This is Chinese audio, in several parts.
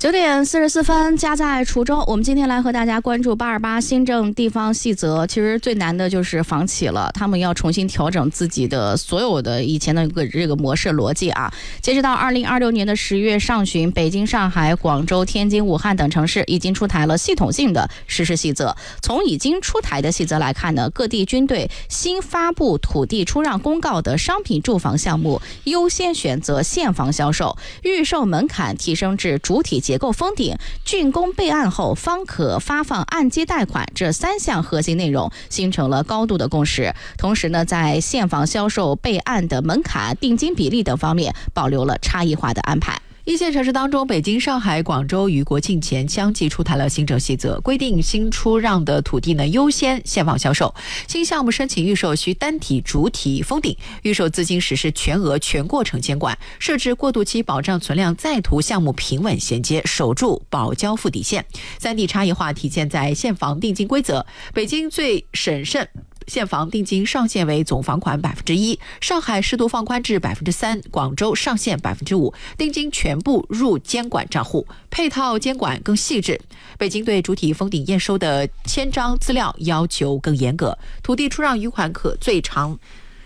9点44分，家在滁州。我们今天来和大家关注828新政地方细则。其实最难的就是房企了，他们要重新调整自己的所有的以前的这个模式逻辑啊。截止到2026年的10月上旬，北京、上海、广州、天津、武汉等城市已经出台了系统性的实施细则。从已经出台的细则来看呢，各地均对新发布土地出让公告的商品住房项目优先选择现房销售，预售门槛提升至主体结构封顶，竣工备案后方可发放按揭贷款，这3项核心内容形成了高度的共识。同时呢，在现房销售备案的门槛、定金比例等方面保留了差异化的安排。 一线城市当中，北京、上海、广州于国庆前相继出台了新政细则，规定新出让的土地呢优先现房销售，新项目申请预售需单体主体封顶，预售资金实施全额全过程监管，设置过渡期保障存量在途项目平稳衔接，守住保交付底线。3地差异化体现在现房定金规则，北京最审慎，现房定金上限为总房款1%，上海适度放宽至3%，广州上限5%，定金全部入监管账户，配套监管更细致。北京对主体封顶验收的签章资料要求更严格，土地出让余款可最长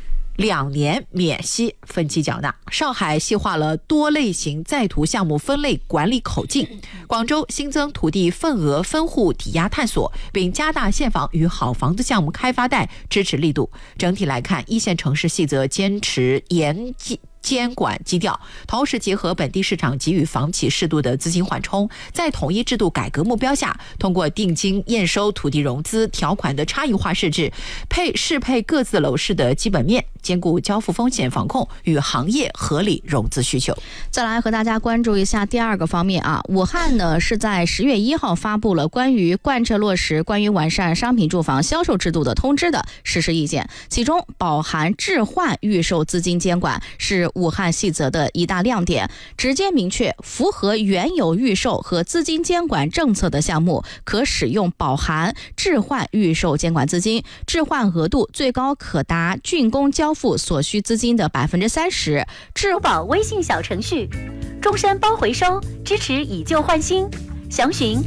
2年免息分期缴纳。上海细化了多类型在途项目分类管理口径，广州新增土地份额分户抵押探索，并加大现房与好房子项目开发贷支持力度。整体来看，一线城市细则坚持严监管基调，同时结合本地市场给予房企适度的资金缓冲，在统一制度改革目标下，通过定金验收、土地融资条款的差异化设置，适配各自楼市的基本面，兼顾交付风险防控与行业合理融资需求。 再来和大家关注一下第二个方面啊，武汉呢是在10月1号发布了关于贯彻落实关于完善商品住房销售制度的通知的实施意见，其中饱含置换预售资金监管是武汉细则的一大亮点，直接明确符合原有预售和资金监管政策的项目可使用饱含置换预售监管资金，置换额度最高可达竣工交付所需资金的30%。 支付宝微信小程序终身包回收，支持以旧换新，详询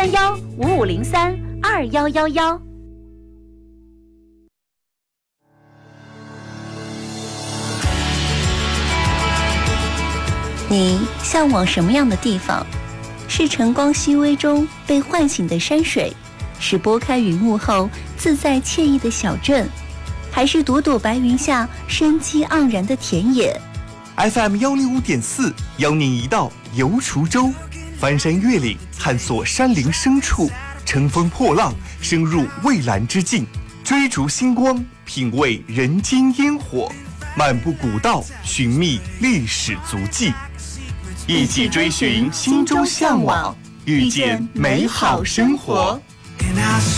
131-5503-2111。 你向往什么样的地方？是晨光熹微中被唤醒的山水，是拨开云雾后自在惬意的小镇，还是朵朵白云下生机盎然的田野？ FM105.4 邀您一道游滁州，翻山越岭，探索山林深处，乘风破浪，深入蔚蓝之境，追逐星光，品味人间烟火，漫步古道，寻觅历史足迹，一起追寻心中向往，遇见美好生活。